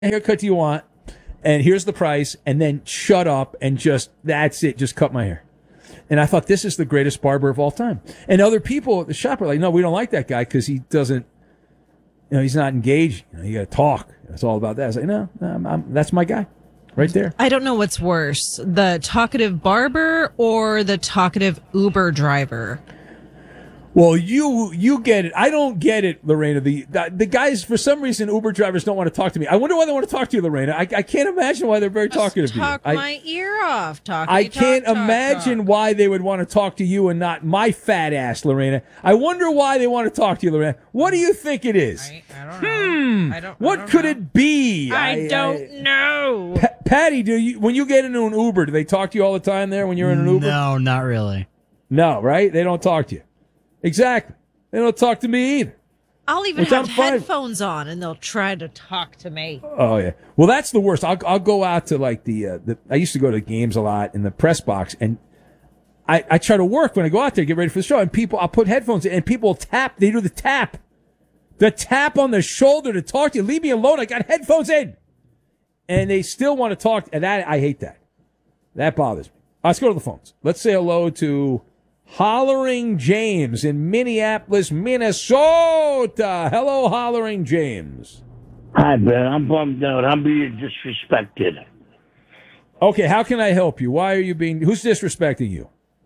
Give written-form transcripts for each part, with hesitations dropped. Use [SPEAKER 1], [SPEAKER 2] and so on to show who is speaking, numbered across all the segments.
[SPEAKER 1] haircut do you want? And here's the price. And then shut up and that's it. Just cut my hair. And I thought, this is the greatest barber of all time. And other people at the shop are like, no, we don't like that guy because he doesn't, he's not engaged. You got to talk. It's all about that. I was like, no, that's my guy right there.
[SPEAKER 2] I don't know what's worse, the talkative barber or the talkative Uber driver.
[SPEAKER 1] Well, you get it. I don't get it, Lorena. The guys, for some reason, Uber drivers don't want to talk to me. I wonder why they want to talk to you, Lorena. I can't imagine why they're very talkative to you.
[SPEAKER 2] Talk my ear off.
[SPEAKER 1] I can't imagine why they would want to talk to you and not my fat ass, Lorena. I wonder why they want to talk to you, Lorena. What do you think it is?
[SPEAKER 2] I don't know.
[SPEAKER 1] What could it be?
[SPEAKER 2] I don't know.
[SPEAKER 1] Patty, when you get into an Uber, do they talk to you all the time there when you're in an Uber?
[SPEAKER 3] No, not really.
[SPEAKER 1] No, right? They don't talk to you. Exactly. They don't talk to me either.
[SPEAKER 2] I'll even have headphones on, and they'll try to talk to me.
[SPEAKER 1] Oh, yeah. Well, that's the worst. I'll go out to, like, I used to go to games a lot in the press box, and I try to work when I go out there, get ready for the show, and I'll put headphones in, and people tap. They do the tap. The tap on the shoulder to talk to you. Leave me alone. I got headphones in. And they still want to talk. And I hate that. That bothers me. Let's go to the phones. Let's say hello to Hollering James in Minneapolis, Minnesota. Hello, Hollering James.
[SPEAKER 4] Hi, Ben. I'm bummed out. I'm being disrespected.
[SPEAKER 1] Okay, how can I help you? Who's disrespecting you?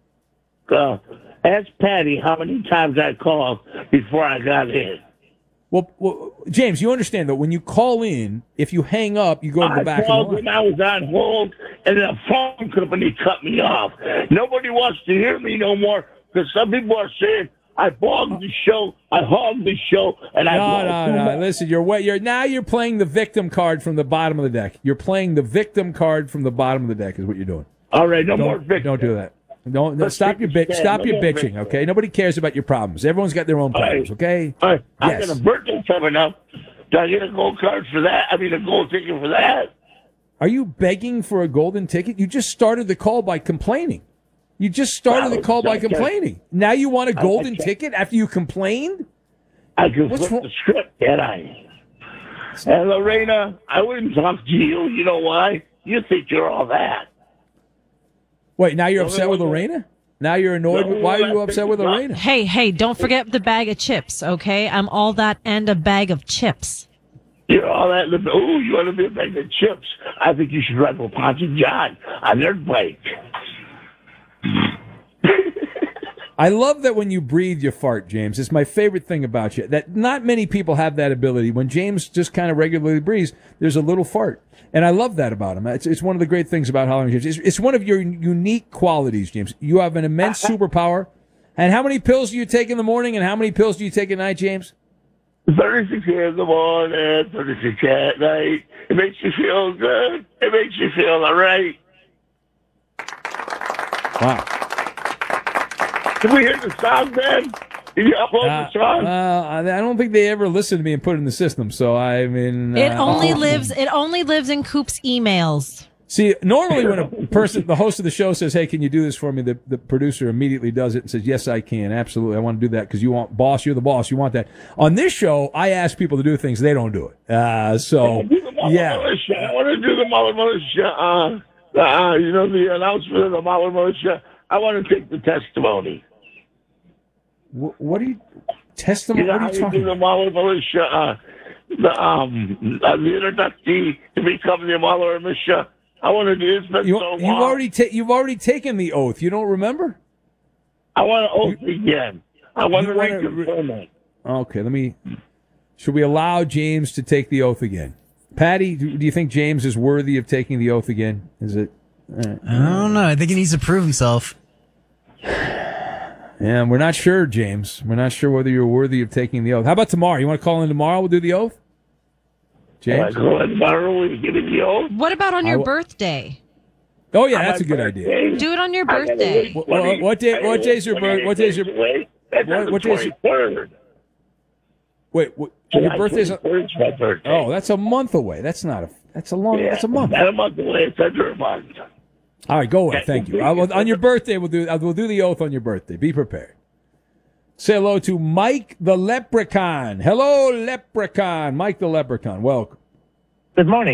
[SPEAKER 4] Ask Patty how many times I called before I got in.
[SPEAKER 1] Well, James, you understand that when you call in, if you hang up, you go to the back of the line.
[SPEAKER 4] I called when I was on hold, and the phone company cut me off. Nobody wants to hear me no more because some people are saying I bogged the show, I hogged the show, and
[SPEAKER 1] No. Listen, you're playing the victim card from the bottom of the deck. You're playing the victim card from the bottom of the deck is what you're doing.
[SPEAKER 4] All right, more victim.
[SPEAKER 1] Don't do that. Don't stop your bitching, okay? Nobody cares about your problems. Everyone's got their own problems, okay?
[SPEAKER 4] All right.
[SPEAKER 1] Yes.
[SPEAKER 4] I got a birthday coming up. Do I get a gold card for that? I mean, a gold ticket for that?
[SPEAKER 1] Are you begging for a golden ticket? You just started the call by complaining. Now you want a golden ticket after you complained?
[SPEAKER 4] I can flip the script, can't I? And Lorena, I wouldn't talk to you. You know why? You think you're all that.
[SPEAKER 1] Wait, now you're upset with Lorena? Now you're annoyed? Why are you upset with Lorena?
[SPEAKER 2] Hey, don't forget the bag of chips, okay? I'm all that and a bag of chips.
[SPEAKER 4] You're all that. Oh, you want to be a bag of chips? I think you should ride with Ponce and John on their bike.
[SPEAKER 1] I love that when you breathe, you fart, James. It's my favorite thing about you. That not many people have that ability. When James just kind of regularly breathes, there's a little fart. And I love that about him. It's one of the great things about Hollering James. It's one of your unique qualities, James. You have an immense superpower. And how many pills do you take in the morning and how many pills do you take at night, James?
[SPEAKER 4] 36 in the morning, 36 at night. It makes you feel good. It makes you feel all right.
[SPEAKER 1] Wow.
[SPEAKER 4] Did we hear the song, Ben? Did you upload the song?
[SPEAKER 1] I don't think they ever listened to me and put it in the system. So I mean,
[SPEAKER 2] it only lives in Coop's emails.
[SPEAKER 1] See, normally when the host of the show says, "Hey, can you do this for me?" the producer immediately does it and says, "Yes, I can. Absolutely, I want to do that because you want boss. You're the boss. You want that." On this show, I ask people to do things they don't do it. Yeah.
[SPEAKER 4] I want to do the Mahler Militia. The announcement of the Mahler Militia. I want to take the testimony.
[SPEAKER 1] What are you testimony?
[SPEAKER 4] What
[SPEAKER 1] are you talking
[SPEAKER 4] about? The Mahler Militia, the inductee to become the Mahler Militia. I want to do this.
[SPEAKER 1] You've already taken the oath. You don't remember?
[SPEAKER 4] I want to oath again. I want to reconfirm it.
[SPEAKER 1] Okay, should we allow James to take the oath again? Patty, do you think James is worthy of taking the oath again? Is it?
[SPEAKER 3] I don't know. I think he needs to prove himself.
[SPEAKER 1] Yeah, we're not sure, James. We're not sure whether you're worthy of taking the oath. How about tomorrow? You want to call in tomorrow? We'll do the oath? James?
[SPEAKER 4] Call in tomorrow and give it the oath?
[SPEAKER 2] What about on your birthday?
[SPEAKER 1] Oh, yeah, that's a good idea.
[SPEAKER 2] Do it on your birthday.
[SPEAKER 1] What day is your birthday? What day is your birthday? Wait, your birthday's
[SPEAKER 4] my birthday.
[SPEAKER 1] Oh, that's a month away. That's a month.
[SPEAKER 4] That's a month away. It's under a month.
[SPEAKER 1] All right, go ahead. Thank you. On your birthday, we'll do the oath on your birthday. Be prepared. Say hello to Mike the Leprechaun. Hello, Leprechaun. Mike the Leprechaun. Welcome.
[SPEAKER 5] Good morning.